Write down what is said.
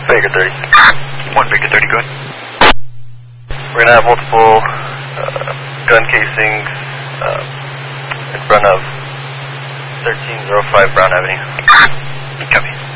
Baker 30. 1 Baker 30, go ahead. We're going to have multiple gun casings in front of 1305 Brown Avenue. Copy.